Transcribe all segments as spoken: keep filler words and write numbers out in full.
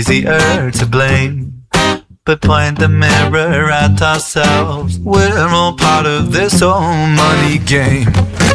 easier to blame, but point the mirror at ourselves. We're all part of this whole money game.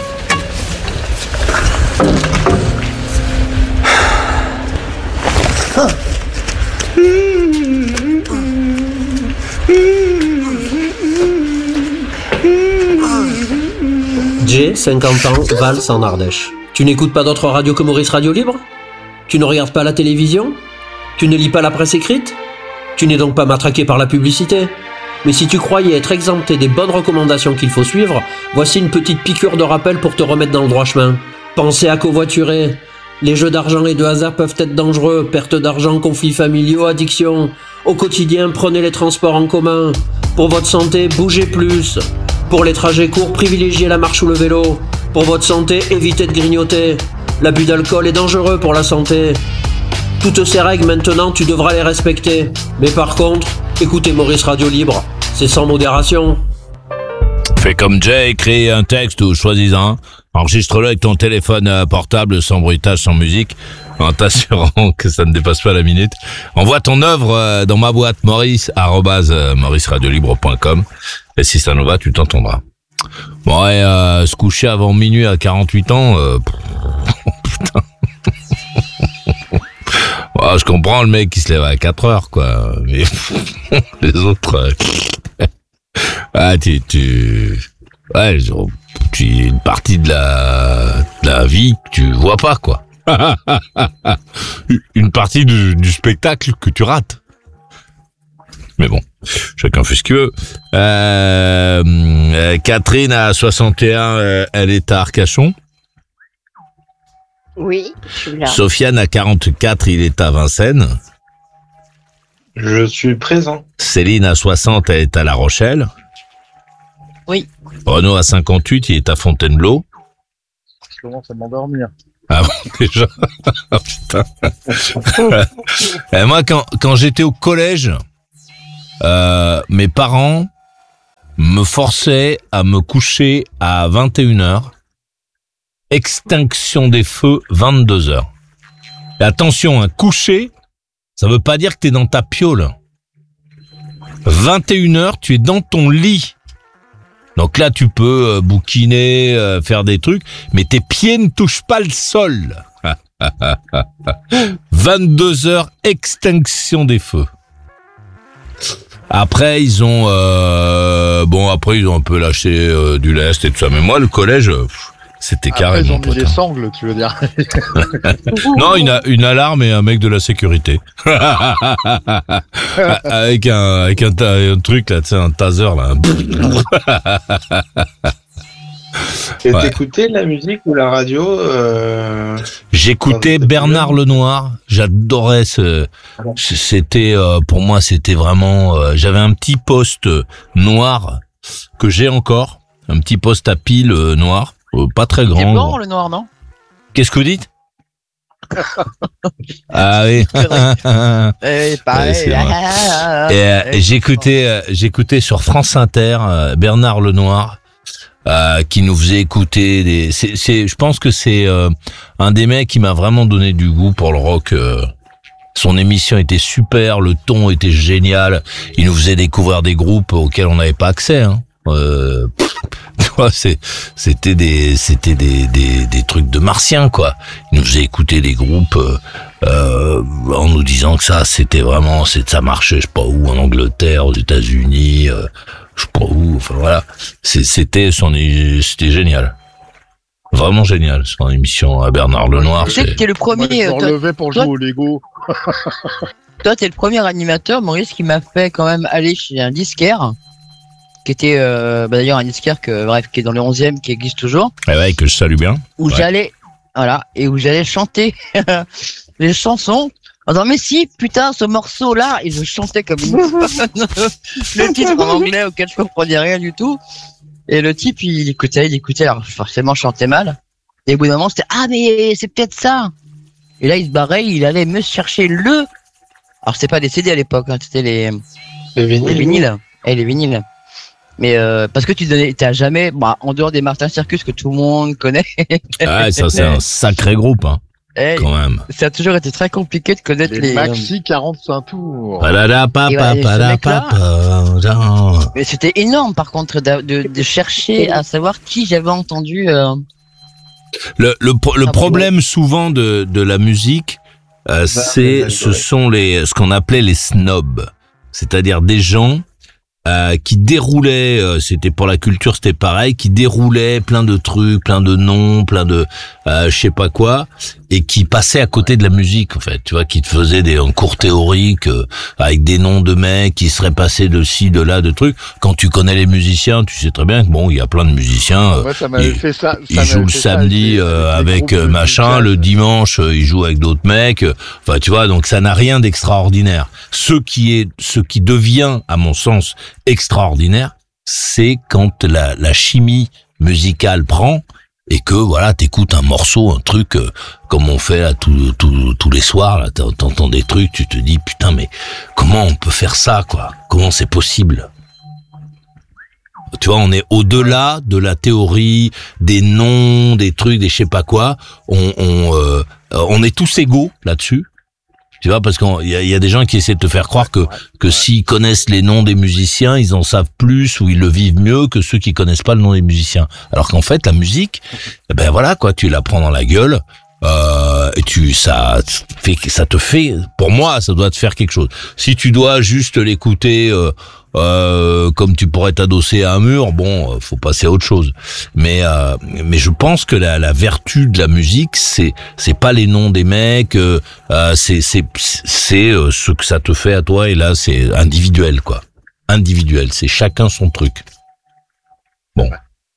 Jay, cinquante ans, valse en Ardèche. Tu n'écoutes pas d'autres radios que Maurice Radio Libre ? Tu ne regardes pas la télévision ? Tu ne lis pas la presse écrite ? Tu n'es donc pas matraqué par la publicité ? Mais si tu croyais être exempté des bonnes recommandations qu'il faut suivre, voici une petite piqûre de rappel pour te remettre dans le droit chemin. Pensez à covoiturer. Les jeux d'argent et de hasard peuvent être dangereux. Perte d'argent, conflits familiaux, addiction. Au quotidien, prenez les transports en commun. Pour votre santé, bougez plus. Pour les trajets courts, privilégiez la marche ou le vélo. Pour votre santé, évitez de grignoter. L'abus d'alcool est dangereux pour la santé. Toutes ces règles, maintenant, tu devras les respecter. Mais par contre, écoutez Maurice Radio Libre. C'est sans modération. Fais comme Jay, crée un texte ou choisis un. Enregistre-le avec ton téléphone portable, sans bruitage, sans musique, en t'assurant que ça ne dépasse pas la minute. Envoie ton œuvre dans ma boîte maurice arobase maurice radio libre point com. Et si ça nous va, tu t'entendras. Bon, et euh, se coucher avant minuit à quarante-huit ans, euh, putain. Ouais, je comprends le mec qui se lève à quatre heures, quoi. Mais les autres, euh... ah, tu, tu, ouais, tu une partie de la, de la vie que tu vois pas, quoi. Une partie du, du spectacle que tu rates. Mais bon, chacun fait ce qu'il veut. Euh, euh, Catherine a soixante et un, euh, elle est à Arcachon. Oui, je suis là. Sofiane a quarante-quatre, il est à Vincennes. Je suis présent. Céline a soixante, elle est à La Rochelle. Oui. Renaud a cinquante-huit, il est à Fontainebleau. Je commence à m'endormir. Ah bon, déjà. Oh, putain. Et moi, quand, quand j'étais au collège, euh, mes parents me forçaient à me coucher à vingt et une heures. Extinction des feux, vingt-deux heures. Et attention, un coucher, ça veut pas dire que t'es dans ta piole. vingt et une heures, tu es dans ton lit. Donc là, tu peux euh, bouquiner, euh, faire des trucs, mais tes pieds ne touchent pas le sol. vingt-deux heures, extinction des feux. Après, ils ont... Euh, bon, après, ils ont un peu lâché euh, du lest et tout ça. Mais moi, le collège... Pff, c'était carré, Après, ils mon ont mis pote. des sangles, tu veux dire. Non, une, une alarme et un mec de la sécurité. avec un, avec un, ta, un truc, là, tu sais, un taser, là. Et Ouais. t'écoutais la musique ou la radio euh... J'écoutais Bernard Lenoir. J'adorais ce, c'était, euh, pour moi, c'était vraiment, euh, j'avais un petit poste noir que j'ai encore. Un petit poste à pile euh, noir. Euh, pas très grand. C'est blanc, le noir, non? Qu'est-ce que vous dites? Ah oui. Eh, pareil. Ouais, c'est vrai. Ah, Et, euh, eh, j'écoutais, euh, j'écoutais sur France Inter euh, Bernard Lenoir euh, qui nous faisait écouter des. C'est, c'est, je pense que c'est euh, un des mecs qui m'a vraiment donné du goût pour le rock. Euh. Son émission était super, le ton était génial. Il nous faisait découvrir des groupes auxquels on n'avait pas accès. Hein. Euh, pff, tu vois, c'est, c'était des, c'était des, des, des trucs de martiens, quoi. Il nous faisait écouter des groupes euh, euh, en nous disant que ça, c'était vraiment, c'est, ça marchait, je sais pas où, en Angleterre, aux États-Unis, euh, je sais pas où. Enfin voilà, c'est, c'était son, c'était génial, vraiment génial son émission à Bernard Lenoir. Je sais que t'es le premier. Je me toi, relevais pour toi- jouer au Lego. toi, t'es le premier animateur, Maurice, qui m'a fait quand même aller chez un disquaire, qui était euh, bah, d'ailleurs un disquaire que, bref, qui est dans le onzième, qui existe toujours, Eh ouais, que je salue bien. où Ouais. j'allais, voilà, et où j'allais chanter les chansons. En disant, mais si, putain, ce morceau-là, et je chantais comme une le titre en anglais auquel je comprenais rien du tout. Et le type, il écoutait, il écoutait, alors forcément, je chantais mal. Et au bout d'un moment, c'était, ah, mais c'est peut-être ça. Et là, il se barrait, il allait me chercher le. Alors, c'était pas des C D à l'époque, hein, c'était les, Les vinyles. les vinyles. Eh, les vinyles. Mais euh, parce que tu donnais, t'as jamais, bah, en dehors des Martin Circus que tout le monde connaît. Ah, ça c'est un sacré groupe, hein. Eh, quand même. ça a toujours été très compliqué de connaître Les les. maxi quarante-cinq tours. Palada, papa, Et ouais, ce palada, mec-là- papa, genre. Mais c'était énorme par contre de, de, de chercher à savoir qui j'avais entendu. Euh... Le, le, pro- le Ah, problème souvent de, de la musique, euh, c'est, les ce sont les, ce qu'on appelait les snobs. C'est-à-dire des gens euh, qui déroulaient, euh, c'était pour la culture, c'était pareil, qui déroulaient plein de trucs, plein de noms, plein de euh, je sais pas quoi, et qui passaient à côté de la musique, en fait, tu vois, qui te faisaient des un cours théoriques euh, avec des noms de mecs qui seraient passés de ci, de là, de trucs. Quand tu connais les musiciens, tu sais très bien que bon, il y a plein de musiciens. euh, Moi, ça m'avait il- fait ça. ça Ils m'avait jouent le fait ça samedi les- euh, les avec groupes euh, de machin, jazz. le dimanche euh, ils jouent avec d'autres mecs. euh, Enfin, tu vois, donc ça n'a rien d'extraordinaire. Ce qui est, ce qui devient, à mon sens, extraordinaire, c'est quand la, la chimie musicale prend et que voilà, t'écoutes un morceau, un truc euh, comme on fait là tous tous tous les soirs. Là, t'en- t'entends des trucs, tu te dis putain, mais comment on peut faire ça, quoi? Comment c'est possible? Tu vois, on est au-delà de la théorie, des noms, des trucs, des je sais pas quoi. On, on, euh, on est tous égaux là-dessus. Tu vois, parce qu'il y a, y a des gens qui essaient de te faire croire que que s'ils connaissent les noms des musiciens, ils en savent plus ou ils le vivent mieux que ceux qui connaissent pas le nom des musiciens. Alors qu'en fait, la musique, eh ben voilà quoi, tu la prends dans la gueule. Euh, et tu ça fait ça te fait pour moi ça doit te faire quelque chose. Si tu dois juste l'écouter euh, euh, comme tu pourrais t'adosser à un mur, bon, euh, faut passer à autre chose. Mais euh, mais je pense que la, la vertu de la musique, c'est c'est pas les noms des mecs, euh, euh, c'est c'est c'est euh, ce que ça te fait à toi. Et là, c'est individuel quoi, individuel. C'est chacun son truc. Bon.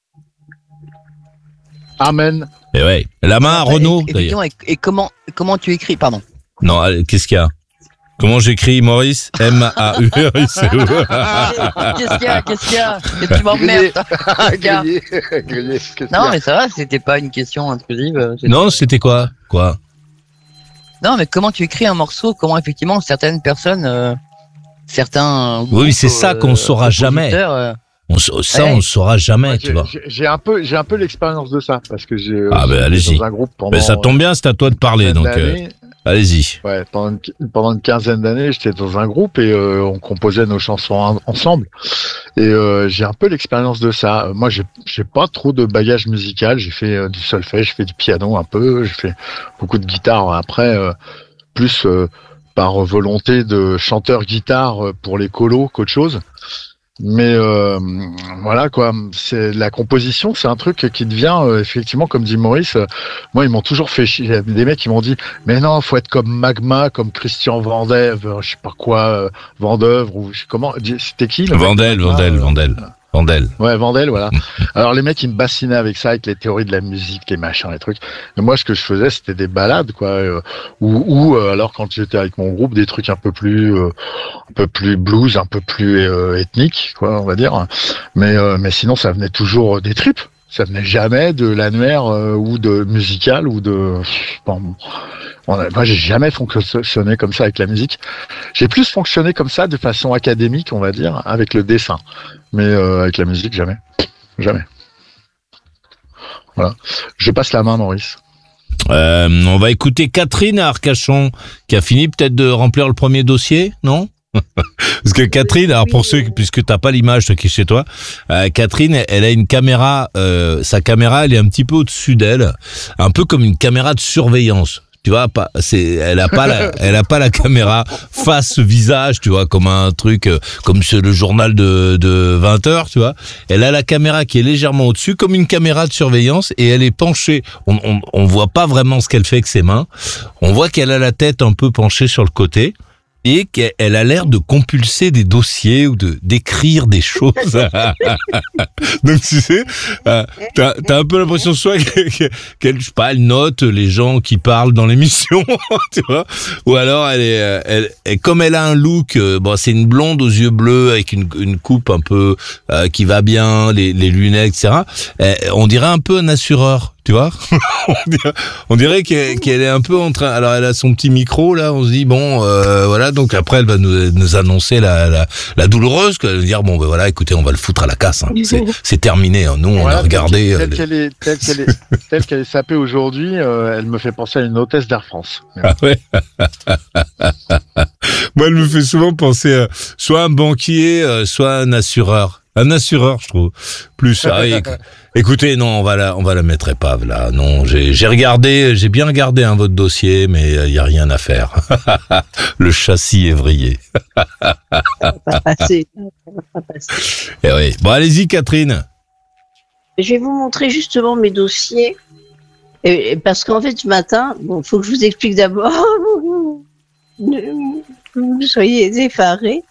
Amen. Et ouais. La main à Renaud Et, d'ailleurs. effectivement, et, et comment comment tu écris, pardon. Non, allez, qu'est-ce qu'il y a? Comment j'écris Maurice? M A U R I C E. Qu'est-ce qu'il y a Qu'est-ce qu'il y a Et tu m'emmerdes. Qu'est-ce qu'il y a Grillé. Grillé. Qu'est-ce qu'il y Non a mais ça va, c'était pas une question intrusive. euh, c'était- Non, c'était quoi? Quoi? Non mais comment tu écris un morceau? Comment effectivement certaines personnes, euh, certains. Oui, groupes, c'est ça qu'on euh, saura jamais. compositeurs, euh, On, sa- ça, Ouais. on le saura jamais, Moi, tu j'ai- vois. j'ai- J'ai un peu, j'ai un peu l'expérience de ça parce que j'ai. Ah, ben, j'ai été allez-y. Dans un groupe pendant. Mais ça tombe bien, c'est à toi de parler, une donc quinzaine euh, d'années. allez-y. Ouais, pendant une, pendant une quinzaine d'années, j'étais dans un groupe et euh, on composait nos chansons en- ensemble. Et euh, j'ai un peu l'expérience de ça. Euh, Moi, j'ai j'ai pas trop de bagage musical. J'ai fait euh, du solfège, j'ai fait du piano un peu, j'ai fait beaucoup de guitare après, euh, plus euh, par volonté de chanteur guitare euh, pour les colos qu'autre chose. Mais euh, voilà quoi, c'est la composition, c'est un truc qui devient euh, effectivement, comme dit Maurice. euh, moi, ils m'ont toujours fait chier. Il y a des mecs qui m'ont dit, mais non, faut être comme Magma, comme Christian Vandève, euh, je sais pas quoi, euh, Vendœuvre ou je sais comment. C'était qui le mec Vandel, de Magma, Vandel, euh, Vandel. Vandel. Ouais, Vandel, voilà. Alors les mecs, ils me bassinaient avec ça, avec les théories de la musique, les machins, les trucs. Et moi, ce que je faisais, c'était des balades, quoi. euh, ou, ou euh, alors quand j'étais avec mon groupe, des trucs un peu plus, euh, un peu plus blues, un peu plus euh, ethnique, quoi, on va dire. Mais, euh, mais sinon, ça venait toujours des tripes. Ça venait jamais de l'annuaire euh, ou de musical ou de. Bon, on a- moi, j'ai jamais fonctionné comme ça avec la musique. J'ai plus fonctionné comme ça de façon académique, on va dire, avec le dessin. Mais euh, avec la musique, jamais. Jamais. Voilà. Je passe la main, Maurice. Euh, on va écouter Catherine à Arcachon, qui a fini peut-être de remplir le premier dossier, non? Parce que Catherine, alors pour ceux, puisque t'as pas l'image toi qui est chez toi, euh, Catherine, elle a une caméra, euh, sa caméra, elle est un petit peu au-dessus d'elle, un peu comme une caméra de surveillance. Tu vois, pas, c'est, elle a pas la, elle a pas la caméra face visage, tu vois, comme un truc, euh, comme c'est le journal de, de vingt heures, tu vois. Elle a la caméra qui est légèrement au-dessus, comme une caméra de surveillance, et elle est penchée. On, on, on voit pas vraiment ce qu'elle fait avec ses mains. On voit qu'elle a la tête un peu penchée sur le côté. Et qu'elle a l'air de compulser des dossiers ou de d'écrire des choses. Donc tu sais, euh, t'as t'as un peu l'impression soit qu'elle, je sais pas, elle note les gens qui parlent dans l'émission, tu vois. Ou alors elle est, euh, elle, elle, comme elle a un look, euh, bon, c'est une blonde aux yeux bleus avec une une coupe un peu euh, qui va bien, les les lunettes, et cetera. Euh, on dirait un peu un assureur. tu vois. on dirait, on dirait qu'elle, qu'elle est un peu en train. Alors elle a son petit micro là, on se dit bon, euh, voilà. Donc après elle va nous, nous annoncer la, la, la douloureuse, elle va dire bon ben voilà, écoutez, on va le foutre à la casse. Hein. C'est, c'est terminé. Hein. Nous on Voilà, a regardé. Telle, euh, qu'elle est, telle qu'elle est, telle qu'elle est sapée aujourd'hui, euh, elle me fait penser à une hôtesse d'Air France. Ah ouais. Moi, elle me fait souvent penser à soit un banquier, euh, soit un assureur. Un assureur, je trouve. Plus. Ah, éc- écoutez, non, on va la, on va la mettre épave là. Non, j'ai, j'ai regardé, j'ai bien regardé hein, votre dossier, mais il y a rien à faire. Le châssis est vrillé. Ça va pas passer. Ça va pas passer. Eh oui. Bon, allez-y, Catherine. Je vais vous montrer justement mes dossiers. Et, et parce qu'en fait, ce matin, bon, faut que je vous explique d'abord. Ne vous soyez effarés.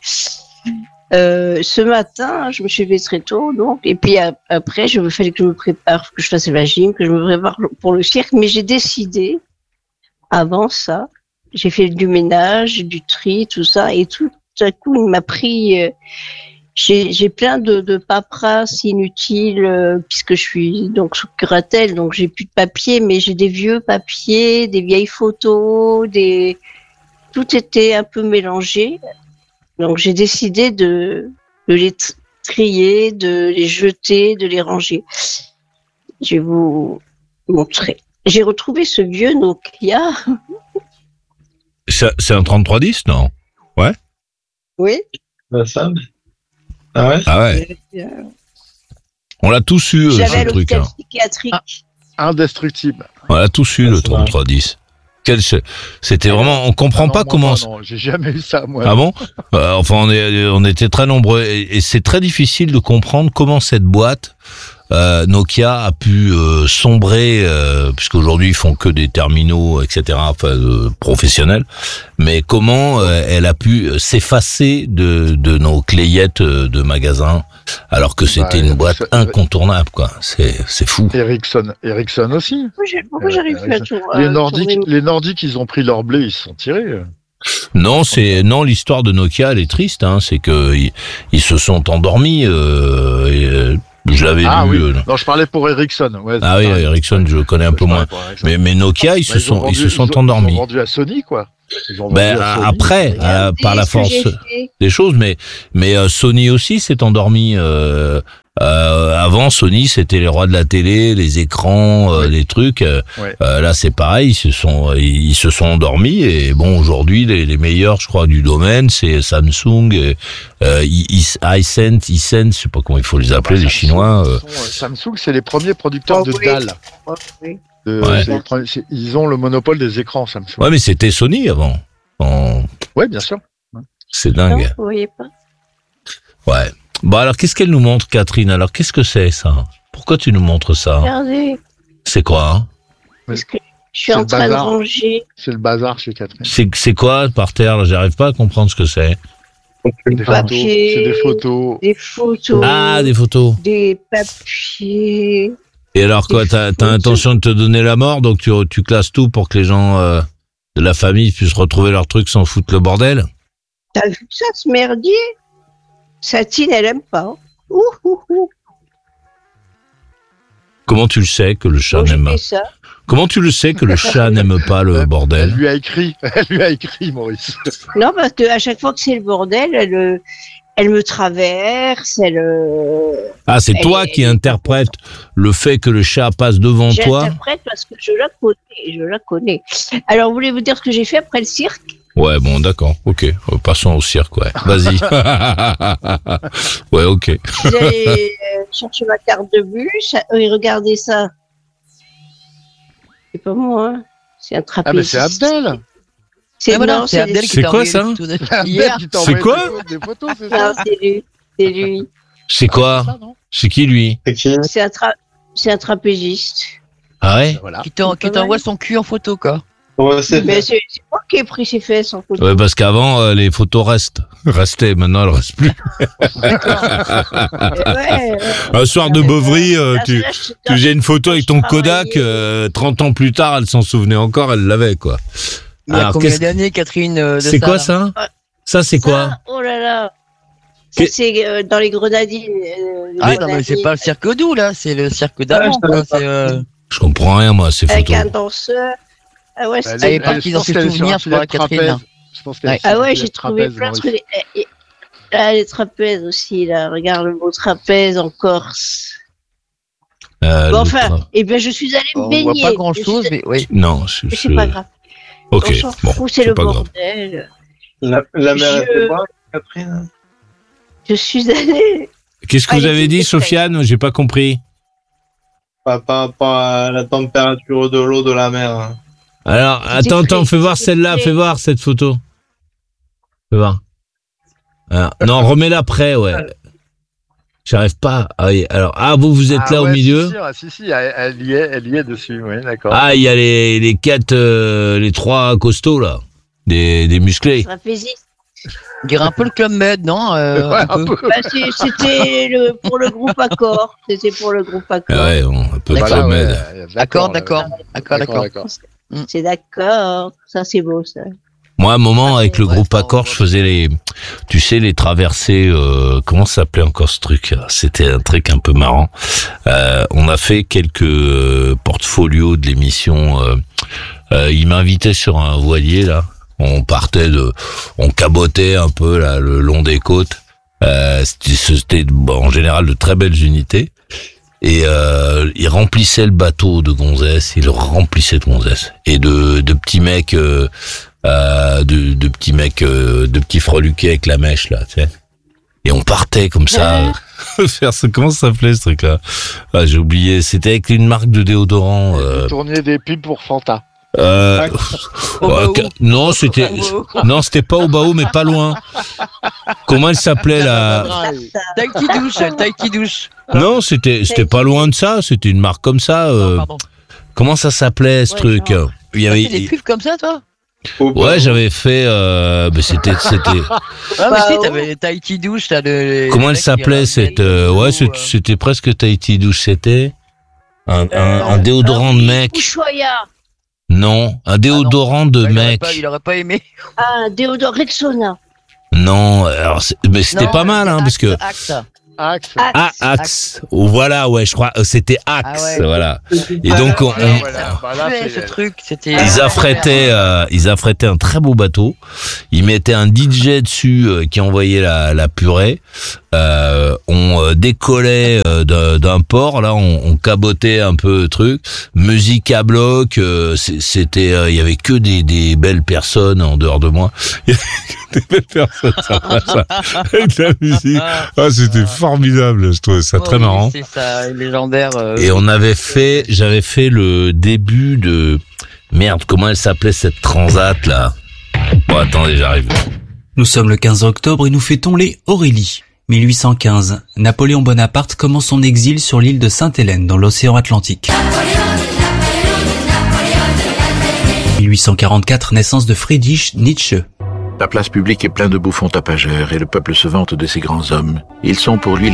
Euh, ce matin, je me suis levée très tôt, donc, et puis a- après, je me fallait que je me prépare, que je fasse la gym, que je me prépare pour le cirque, mais j'ai décidé, avant ça, j'ai fait du ménage, du tri, tout ça, et tout à coup, il m'a pris, euh, j'ai, j'ai plein de, de paperasse inutiles, euh, puisque je suis donc sous curatelle, donc j'ai plus de papier, mais j'ai des vieux papiers, des vieilles photos, des, tout était un peu mélangé. Donc j'ai décidé de, de les t- trier, de les jeter, de les ranger. Je vais vous montrer. J'ai retrouvé ce vieux Nokia. C'est, c'est un trente-trois dix, non? Oui. La femme. Ah ouais? Ah ouais. Euh, On l'a tous eu, euh, J'avais à ce truc. l'hôpital Hein. psychiatrique. Indestructible. On l'a tous eu, Ah, le c'est trente-trois dix. Quel, c'était vraiment, on comprend Ah non, pas moi comment. pas, non, j'ai jamais eu ça, moi. Ah bon? Euh, Enfin, on, est, on était très nombreux et, et c'est très difficile de comprendre comment cette boîte euh, Nokia a pu euh, sombrer, euh, puisqu'aujourd'hui ils font que des terminaux, et cetera, enfin, euh, professionnels. Mais comment euh, elle a pu s'effacer de, de nos clayettes euh, de magasins, alors que c'était Bah, une boîte ça- incontournable, quoi. C'est, c'est fou. Ericsson, Ericsson aussi. Pourquoi j'ai- pourquoi Euh, j'arrive euh, plus à tout Les à Nordiques, tourner- les Nordiques, ils ont pris leur blé, ils se sont tirés. Non, c'est non l'histoire de Nokia, elle est triste. Hein, c'est que ils, ils se sont endormis. Euh, et, euh, je l'avais Ah lu. oui. euh, Non, je parlais pour Ericsson. Ouais, Ah oui, c'est pareil. Ericsson, je connais un peu Je moins. parlais pour Ericsson. Mais, mais Nokia, ils Bah, se sont, vendu- ils se sont ont- Ils endormis. ont vendu à Sony, quoi. Ils ont Ben vendu à Sony. après, euh, Regardez par la ce que force j'ai fait. des choses, mais mais euh, Sony aussi s'est endormi. Euh, euh, avant, Sony, c'était les rois de la télé, les écrans, euh, Oui. les trucs. Euh, Ouais. euh, là, c'est pareil, ils se sont ils se sont endormis. Et bon, aujourd'hui, les, les meilleurs, je crois, du domaine, c'est Samsung, et, euh, I- I- Hisense, Hisense, je sais pas comment il faut les appeler, Bah, les Samsung, Chinois. euh. ils sont, euh, Samsung, c'est les premiers producteurs Oh, de oui. dalles. Oh, oui. De- Ouais. c'est les premiers- c'est- ils ont le monopole des écrans, Samsung. Ouais, mais c'était Sony avant. En- Ouais, bien sûr. C'est Non, dingue. vous voyez pas. Ouais. Bon, alors, qu'est-ce qu'elle nous montre, Catherine? Alors, qu'est-ce que c'est, ça? Pourquoi tu nous montres ça? Regardez. C'est quoi, hein? Parce que je suis C'est en le train de bazar. ranger. C'est le bazar chez Catherine. C'est, c'est quoi, par terre, là? J'arrive pas à comprendre ce que c'est. Des photos. papier. C'est des photos. Des photos. Ah, des photos. Des papiers. Et alors, quoi, Des t'as, t'as photos. intention de te donner la mort, donc tu, tu classes tout pour que les gens euh, de la famille puissent retrouver leurs trucs sans foutre le bordel? T'as vu ça, ce merdier? Satine, elle aime pas. Ouh, ouh, ouh. Comment tu le sais que le chat Bon, j'ai n'aime fait ça. Comment tu le sais que le chat n'aime pas le Elle bordel? lui a écrit. Elle lui a écrit, Maurice. Non, parce que à chaque fois que c'est le bordel, elle, euh, elle me traverse, elle. euh, Ah, c'est Elle toi est- qui elle est interprète le fait que le chat passe devant toi? J'interprète parce que je la connais, je la connais. Alors, voulez-vous dire ce que j'ai fait après le cirque? Ouais, bon, d'accord, ok. Euh, Passons au cirque, ouais. Vas-y. Ouais, ok. Je suis allée euh, chercher ma carte de bus. Oui, regardez ça. C'est pas moi, hein. C'est un Ah, mais c'est trapéziste. Abdel. C'est Ah, voilà, non, c'est c'est Abdel qui C'est t'a quoi, envoyé ça les photos de- Abdel hier. qui t'a C'est envoyé quoi des, des photos, c'est Non, ça? c'est lui. C'est lui. C'est quoi? C'est ça, non C'est qui, lui? C'est qui? C'est un, tra- c'est un trapéziste. Ah ouais? Voilà. Qui t'en- qui t'envoie son cul en photo, quoi. Ouais, c'est Mais c'est c'est moi qui ai pris ses fesses en photo. Ouais, parce qu'avant, euh, les photos restent. Restaient, maintenant, elles restent plus. Ouais, ouais. Un soir de Bovry, euh, Là, tu, là, je- tu faisais une photo avec ton Kodak, travaillais. euh, trente ans plus tard, elle s'en souvenait encore, elle l'avait, quoi. Il y a Alors, combien qu'est-ce- d'années, Catherine euh, de C'est quoi, là ça? Ah. Ça, c'est quoi? Ça, oh là là. Ça, Que- c'est euh, dans les grenadines. euh, les Ah, non, mais c'est grenadines. pas le cirque doux, là, c'est le cirque Ah, d'avant, je quoi. savais pas. C'est, euh, Je comprends rien, moi, à ces Avec photos. un danseur. Ah ouais, Elle c'était Elle est je partie dans pense ses qu'elle est sur souvenirs, un je crois, filet de Catherine. trapèze. Je pense qu'elle est Ouais. sur Ah un ouais, filet j'ai de trouvé trapèze, plein de Maurice. trucs. Et- et- Ah, les trapèzes aussi, là. Regarde le mot trapèze en Corse. Euh, Bon, le enfin, tra- eh bien, je suis allée me On baigner. voit pas grand Je chose, suis- mais oui. Non, je, Mais je- c'est pas grave. Ok, On s'en bon, fout, c'est c'est le pas grave. bordel. La, la mer Je- était bonne, Catherine. Je suis allée. Qu'est-ce que Allez, vous avez c'est dit, très- Sofiane? J'ai pas compris. Par par rapport à la température de l'eau de la mer. hein. Alors, C'était attends, attends, frais, fais voir c'était celle-là, frais. fais voir cette photo. Fais voir. Ah, non, remets-la près, ouais. J'arrive pas. Ah, oui, alors, ah, vous, vous êtes Ah là ouais, au milieu. Si, si, ah, si, si, elle, elle y est, elle y est dessus, oui, d'accord. Ah, il y a les, les quatre, euh, les trois costauds, là. Des, des musclés. Trapéziste. On dirait un peu le Club Med, non euh, Ouais, un peu. un peu. Bah, c'est- c'était le, pour le groupe Accord. C'était pour le groupe Accord. Ah ouais, bon, un peu de D'accord. Club ouais, Med. ouais, D'accord, là, d'accord. ouais. D'accord, d'accord. d'accord. C'est d'accord. Ça, c'est beau, ça. Moi, à un moment, avec le Ouais, groupe ça, on Accord, voit. je faisais les, tu sais, les traversées, euh, comment ça s'appelait encore ce truc? C'était un truc un peu marrant. Euh, on a fait quelques euh, portfolios de l'émission. Euh, euh, il m'invitait sur un voilier, là. On partait de, on cabotait un peu, là, le long des côtes. Euh, c'était, c'était bon, en général de très belles unités. Et euh, il remplissait le bateau de gonzesses, il le remplissait de gonzesses. Et de, de petits mecs... Euh, euh, de, de petits mecs, euh, de petits freluquets avec la mèche là, tu sais. Et on partait comme ça, euh, faire ce, comment ça s'appelait ce truc-là? Ah, j'ai oublié. C'était avec une marque de déodorant. Euh, Vous tourniez des pubs pour Fanta. euh, Au ouais, Baou. ca- non, c'était, Au non, c'était pas au Baou, mais pas loin. Comment elle s'appelait la? Tahiti douche, Tahiti douche. Non, c'était, c'était pas loin de ça. C'était une marque comme ça. Non, Euh, pardon. comment ça s'appelait ce Ouais, truc? genre. Il y T'as avait. fait des pubs comme ça, toi? Au bas. Ouais, j'avais fait. Euh, mais c'était, c'était. Ah, mais Bah, si, oh. t'avais Tahiti douche, là, de. Comment elle s'appelait cette euh, ouais c'est- c'était presque Tahiti douche, c'était un, un, un déodorant de mec. Ushuaïa. Non, un déodorant de il, aurait mec. pas, il aurait pas aimé. Ah, Déodore Rexona. Non, alors c'est- mais c'était Non, pas mal hein Axe, parce que Axe. Axe. ah Axe. Voilà, ouais, je crois euh, c'était Axe, Ah ouais. voilà. Et donc on, Ouais, on- voilà. Bah, là, Ouais, c'est- ce truc, c'était. ils affrétaient euh, ils affrétaient un très beau bateau. Ils mettaient un D J dessus euh, qui envoyait la, la purée. Euh, on euh, décollait euh, d'un- d'un port, là on, on cabotait un peu le truc, musique à bloc, euh, c'est- c'était, euh, il y avait que des, des belles personnes en dehors de moi. Il y avait que des belles personnes, ça, ça, avec la musique. Ah, c'était formidable, je trouvais ça très Oui, marrant. C'est ça, légendaire. euh, Et on avait fait, j'avais fait le début de, merde, comment elle s'appelait cette transat là? Bon, attendez, j'arrive. Nous sommes le quinze octobre et nous fêtons les Aurélie. mille huit cent quinze, Napoléon Bonaparte commence son exil sur l'île de Sainte-Hélène dans l'océan Atlantique. mille huit cent quarante-quatre, naissance de Friedrich Nietzsche. La place publique est pleine de bouffons tapageurs et le peuple se vante de ces grands hommes. Ils sont pour lui